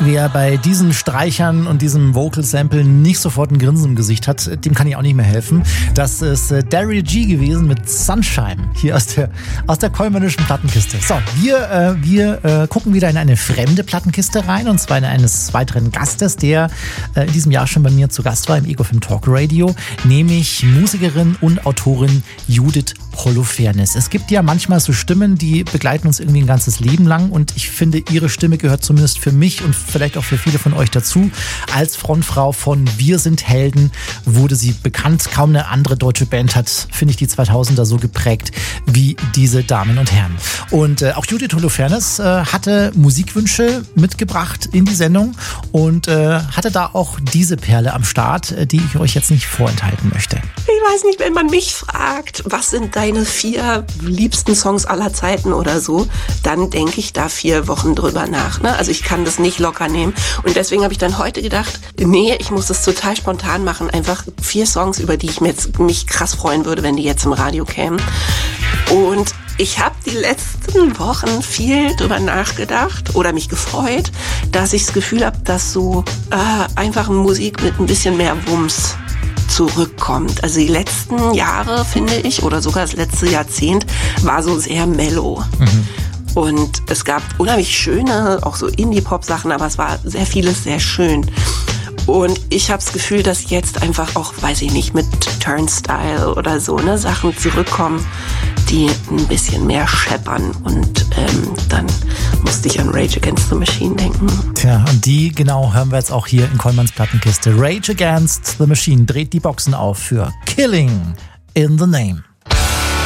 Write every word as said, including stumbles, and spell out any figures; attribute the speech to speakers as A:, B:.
A: Wer bei diesen Streichern und diesem Vocal Sample nicht sofort ein Grinsen im Gesicht hat, dem kann ich auch nicht mehr helfen. Das ist äh, Daryl G gewesen mit Sunshine hier aus der aus der kolmannischen Plattenkiste. So, wir äh, wir äh, gucken wieder in eine fremde Plattenkiste rein, und zwar in eines weiteren Gastes, der äh, in diesem Jahr schon bei mir zu Gast war im Ego-Film Talk Radio, nämlich Musikerin und Autorin Judith Holofernes. Es gibt ja manchmal so Stimmen, die begleiten uns irgendwie ein ganzes Leben lang, und ich finde, ihre Stimme gehört zumindest für mich und vielleicht auch für viele von euch dazu. Als Frontfrau von Wir sind Helden wurde sie bekannt. Kaum eine andere deutsche Band hat, finde ich, die zweitausender so geprägt wie diese Damen und Herren. Und äh, auch Judith Holofernes äh, hatte Musikwünsche mitgebracht in die Sendung und äh, hatte da auch diese Perle am Start, äh, die ich euch jetzt nicht vorenthalten möchte.
B: Ich weiß nicht, wenn man mich fragt, was sind deine vier liebsten Songs aller Zeiten oder so, dann denke ich da vier Wochen drüber nach. Ne? Also ich kann das nicht locker nehmen. Und deswegen habe ich dann heute gedacht, nee, ich muss das total spontan machen. Einfach vier Songs, über die ich mir jetzt, mich krass freuen würde, wenn die jetzt im Radio kämen. Und ich habe die letzten Wochen viel drüber nachgedacht oder mich gefreut, dass ich das Gefühl habe, dass so äh, einfach Musik mit ein bisschen mehr Wumms zurückkommt. Also die letzten Jahre, finde ich, oder sogar das letzte Jahrzehnt, war so sehr mellow. Mhm. Und es gab unheimlich schöne, auch so Indie-Pop-Sachen, aber es war sehr vieles sehr schön. Und ich habe das Gefühl, dass jetzt einfach auch, weiß ich nicht, mit Turnstile oder so, ne, Sachen zurückkommen, die ein bisschen mehr scheppern. Und ähm, dann musste ich an Rage Against the Machine denken.
A: Tja, und die genau hören wir jetzt auch hier in Kollmanns Plattenkiste. Rage Against the Machine dreht die Boxen auf für Killing in the Name.